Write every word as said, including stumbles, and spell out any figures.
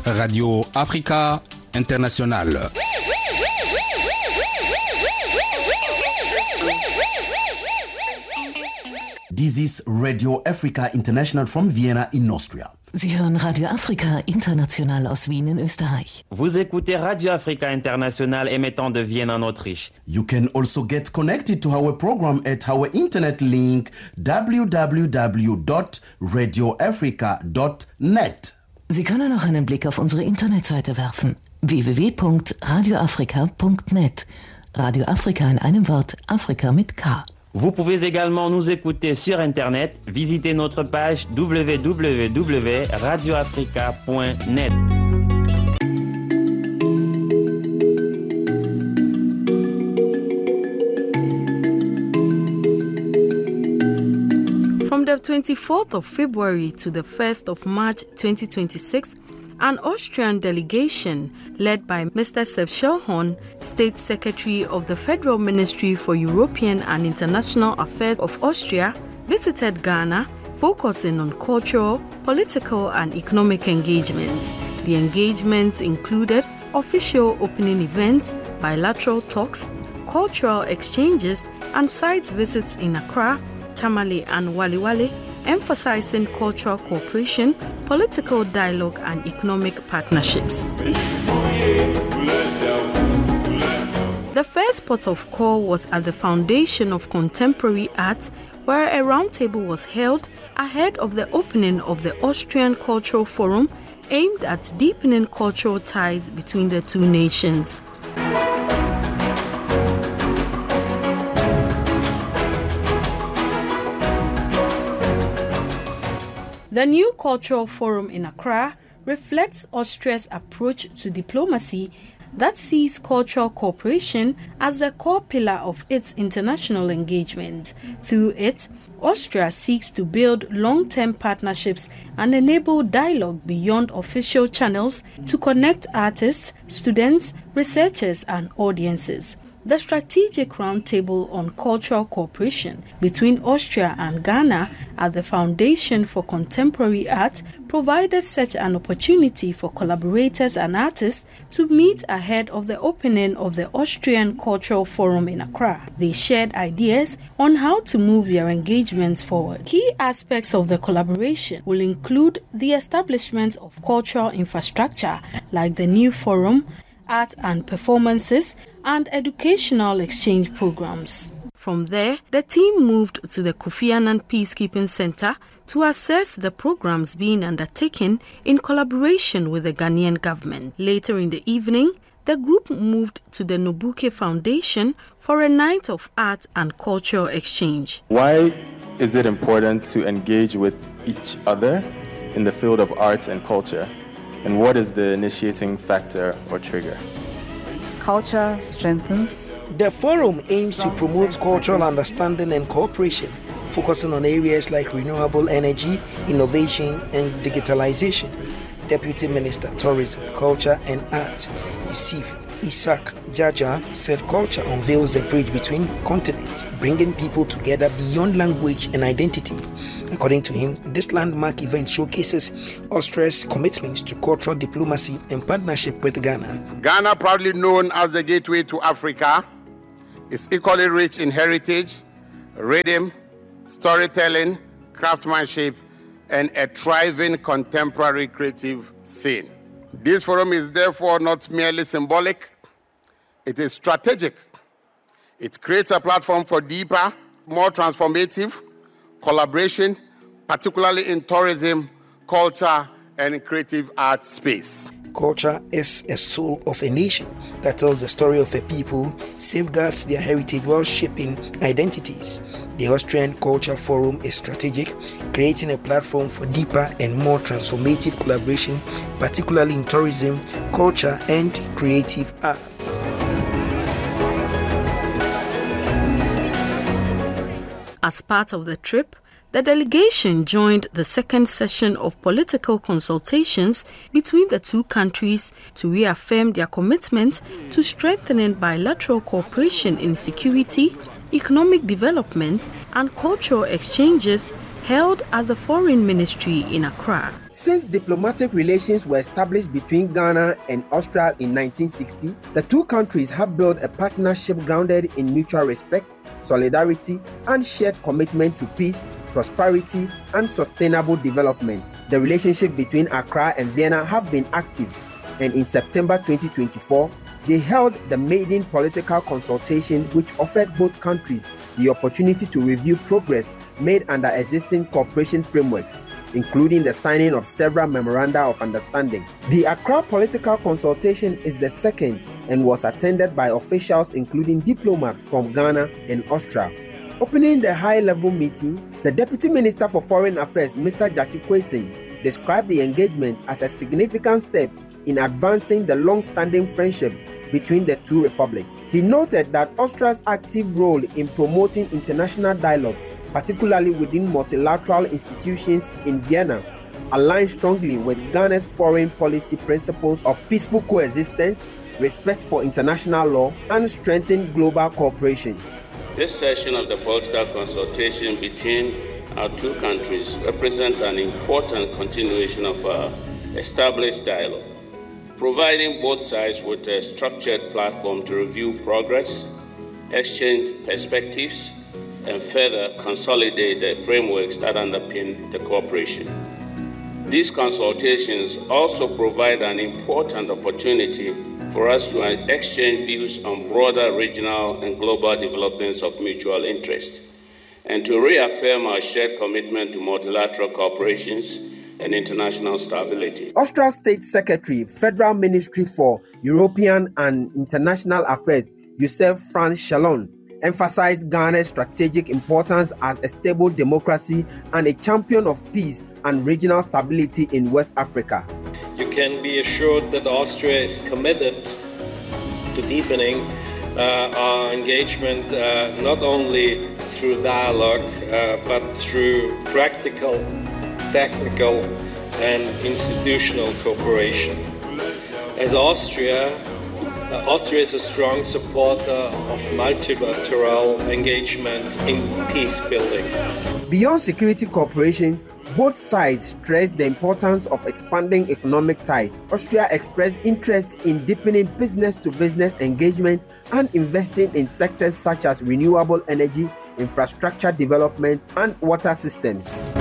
Radio Africa International. This is Radio Africa International from Vienna in Austria. Sie hören Radio Afrika International aus Wien in Österreich. Vous écoutez Radio Africa International émettant de Vienne en Autriche. You can also get connected to our program at our internet link w w w dot radio africa dot net. Sie können auch einen Blick auf unsere Internetseite werfen. w w w punkt radio africa punkt net. Radio Afrika in einem Wort, Afrika mit K. Vous pouvez également nous écouter sur Internet. Visitez notre page w w w point radio africa point net. From the twenty-fourth of February to the first of March twenty twenty-six, an Austrian delegation led by Mister Sepp Schellhorn, State Secretary of the Federal Ministry for European and International Affairs of Austria, visited Ghana, focusing on cultural, political and economic engagements. The engagements included official opening events, bilateral talks, cultural exchanges and site visits in Accra, Tamale and Waliwale, emphasizing cultural cooperation, political dialogue and economic partnerships. The first port of call was at the Foundation of Contemporary Art, where a roundtable was held ahead of the opening of the Austrian Cultural Forum aimed at deepening cultural ties between the two nations. The new Cultural Forum in Accra reflects Austria's approach to diplomacy that sees cultural cooperation as the core pillar of its international engagement. Through it, Austria seeks to build long-term partnerships and enable dialogue beyond official channels to connect artists, students, researchers, and audiences. The strategic roundtable on cultural cooperation between Austria and Ghana at the Foundation for Contemporary Art provided such an opportunity for collaborators and artists to meet ahead of the opening of the Austrian Cultural Forum in Accra. They shared ideas on how to move their engagements forward. Key aspects of the collaboration will include the establishment of cultural infrastructure like the new forum, art and performances, and educational exchange programs. From there, the team moved to the Kofi Annan Peacekeeping Center to assess the programs being undertaken in collaboration with the Ghanaian government. Later in the evening, the group moved to the Nobuke Foundation for a night of art and cultural exchange. Why is it important to engage with each other in the field of arts and culture? And what is the initiating factor or trigger? Culture strengthens. The forum aims to promote cultural understanding and cooperation, focusing on areas like renewable energy, innovation, and digitalization. Deputy Minister, Tourism, Culture and Art, Yusuf Isaac Jaja, said culture unveils the bridge between continents, bringing people together beyond language and identity. According to him, this landmark event showcases Austria's commitment to cultural diplomacy and partnership with Ghana. Ghana, proudly known as the gateway to Africa, is equally rich in heritage, rhythm, storytelling, craftsmanship, and a thriving contemporary creative scene. This forum is therefore not merely symbolic, it is strategic. It creates a platform for deeper, more transformative collaboration, particularly in tourism, culture, and creative art space. Culture is a soul of a nation that tells the story of a people, safeguards their heritage while shaping identities. The Austrian Culture Forum is strategic, creating a platform for deeper and more transformative collaboration, particularly in tourism, culture, and creative arts. As part of the trip, the delegation joined the second session of political consultations between the two countries to reaffirm their commitment to strengthening bilateral cooperation in security, economic development, and cultural exchanges, held at the Foreign Ministry in Accra. Since diplomatic relations were established between Ghana and Austria in nineteen sixty, the two countries have built a partnership grounded in mutual respect, solidarity, and shared commitment to peace, prosperity, and sustainable development. The relationship between Accra and Vienna have been active, and in September twenty twenty-four, they held the maiden political consultation which offered both countries the opportunity to review progress made under existing cooperation frameworks, including the signing of several memoranda of understanding. The Accra political consultation is the second and was attended by officials including diplomats from Ghana and Austria. Opening the high-level meeting, the Deputy Minister for Foreign Affairs, Mister Jackie Kwesing, described the engagement as a significant step in advancing the long-standing friendship between the two republics. He noted that Austria's active role in promoting international dialogue, particularly within multilateral institutions in Vienna, aligns strongly with Ghana's foreign policy principles of peaceful coexistence, respect for international law, and strengthened global cooperation. This session of the political consultation between our two countries represents an important continuation of our established dialogue, providing both sides with a structured platform to review progress, exchange perspectives, and further consolidate the frameworks that underpin the cooperation. These consultations also provide an important opportunity for us to exchange views on broader regional and global developments of mutual interest, and to reaffirm our shared commitment to multilateral cooperations and international stability. Austria State Secretary, Federal Ministry for European and International Affairs, Joseph Franz Schellon, emphasized Ghana's strategic importance as a stable democracy and a champion of peace and regional stability in West Africa. You can be assured that Austria is committed to deepening uh, our engagement uh, not only through dialogue uh, but through practical, technical and institutional cooperation. As Austria, uh, Austria is a strong supporter of multilateral engagement in peace building. Beyond security cooperation, both sides stressed the importance of expanding economic ties. Austria expressed interest in deepening business-to-business engagement and investing in sectors such as renewable energy, infrastructure development, and water systems.